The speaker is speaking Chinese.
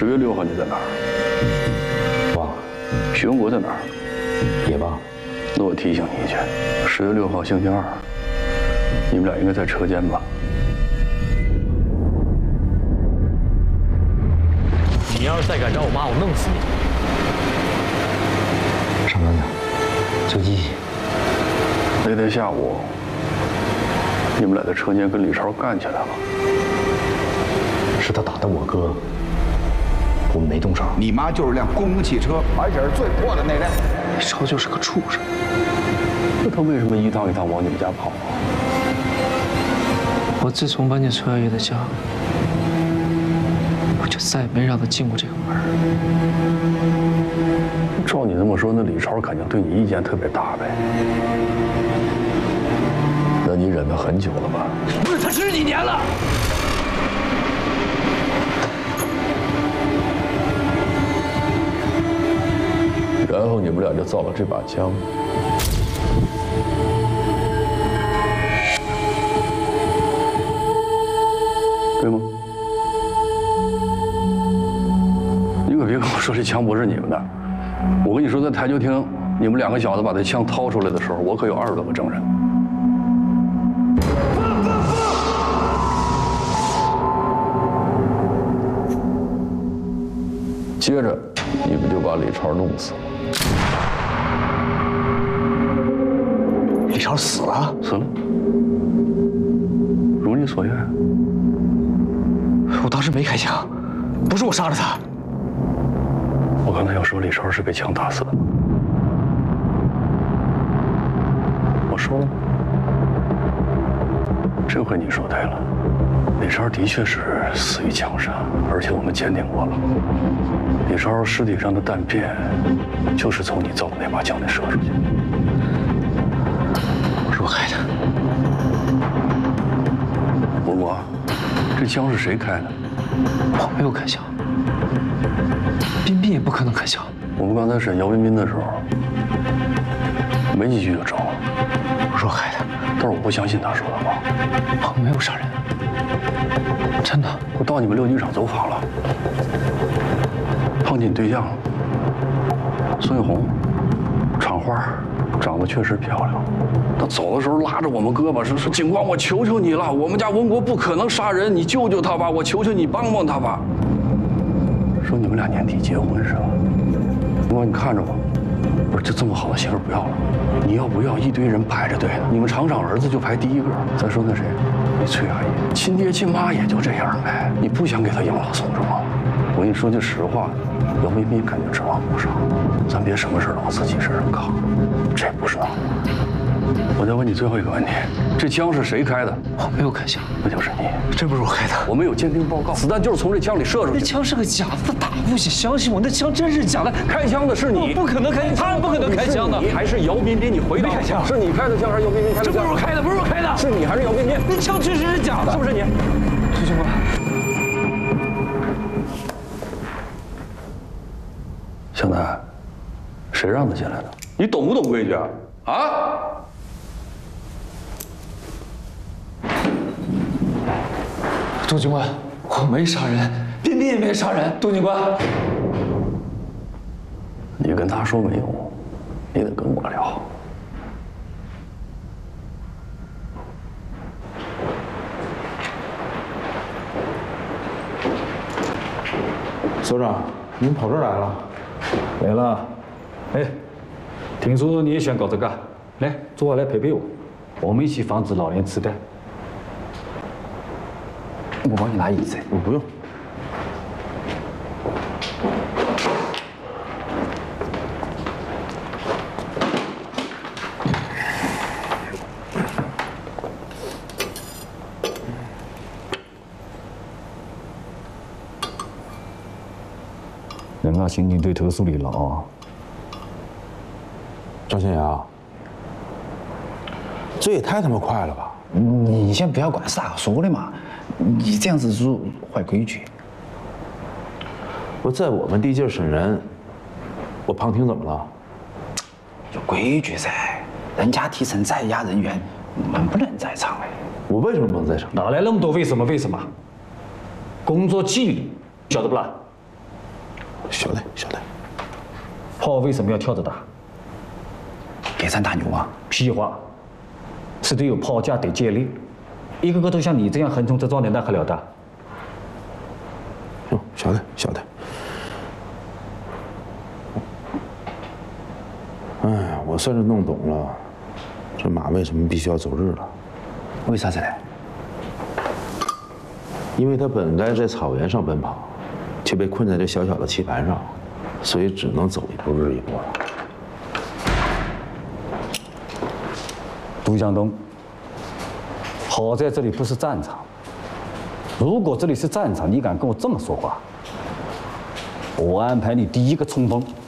10月6号你在哪儿？ 忘了。 徐文国在哪儿？ 也忘了。 那我提醒你一句，10月6号星期二，你们俩应该在车间吧？ 你要是再敢找我妈，我弄死你！ 上班呢，手机。 那天下午，你们俩在车间跟李超干起来了。 是他打的我哥，我们没动手。 你妈就是辆公共汽车，而且是最破的那辆。 李超就是个畜生。 那他为什么一趟一趟往你们家跑啊？ 我自从搬进崔小月的家，我就再也没让他进过这个门。 照你这么说，那李超肯定对你意见特别大呗？那你忍得很久了吧？ 不是他10几年了。 然后你们俩就造了这把枪。对吗？你可别跟我说这枪不是你们的。我跟你说，在台球厅，你们2个小子把这枪掏出来的时候，我可有20多个证人。接着，你们就把李超弄死了。 李超死了？ 死了。如你所愿。 我当时没开枪，不是我杀了他。 我刚才要说李超是被枪打死的吗？我说了吗？这回你说对了，李超的确是死于枪杀，而且我们鉴定过了，李超尸体上的弹片就是从你造的那把枪里射出去。 是我开的。 文国，这枪是谁开的？ 我没有开枪，彬彬也不可能开枪。 我们刚才审姚彬彬的时候，没几句就着了。 是我开的， 但是我不相信他说的话。 我没有杀人，真的。 我到你们6局场走访了，碰见你对象了，孙玉红，厂花，长得确实漂亮。他走的时候拉着我们胳膊说：“警官，我求求你了，我们家文国不可能杀人，你救救他吧，我求求你帮帮他吧。”说你们俩年底结婚是吧？警官，你看着我，我说就这么好的媳妇不要了，你要不要？一堆人排着队的，你们厂长儿子就排第1个。再说那谁，你崔阿姨，亲爹亲妈也就这样呗，你不想给他养老送终吗？我跟你说句实话，姚彬彬肯定指望不上，咱别什么事都往自己身上扛，这不是闹。我再问你最后一个问题，这枪是谁开的？ 我没有开枪， 那就是你。 真不是我开的。 我们有鉴定报告，子弹就是从这枪里射出去。 那枪是个假的，他打不起，相信我，那枪真是假的。 开枪的是你， 我不可能开，他不可能开枪的。 你还是姚彬彬？你回答。 没开枪， 是你开的枪还是姚彬彬开的枪？ 这不是我开的，不是我开的。 是你还是姚彬彬？ 那枪确实是假的， 是不是你？ 徐警官， 小南，谁让他进来的？你懂不懂规矩啊？啊？ 杜警官，我没杀人，彬彬也没杀人。杜警官， 你跟他说没用，你得跟我聊。 所长，您跑这儿来了？ 来了。哎，听说你也喜欢搞这个，来，坐下来陪陪我，我们一起防止老年痴呆。 我帮你拿椅子。 我不用。 人家刑警队投诉你了啊， 张先阳，这也太他妈快了吧！ 你先不要管是哪个说的嘛，你这样子是坏规矩。 我在我们地界审人，我旁听怎么了？ 有规矩噻，人家提审在押人员能不能在场哎？ 我为什么不能在场？ 哪来那么多为什么？为什么？工作纪律，晓得不啦？ 晓得晓得。 炮为什么要跳着打？ 给咱打牛啊！ 屁话，是得有炮架得建立，一个个都像你这样横冲直撞的，那可了得？ 哟，晓得晓得。哎，我算是弄懂了，这马为什么必须要走日了？ 为啥子嘞？ 因为他本该在草原上奔跑，却被困在这小小的棋盘上，所以只能走一步日一步了。 杜江东，好在这里不是战场。如果这里是战场，你敢跟我这么说话，我安排你第一个冲锋。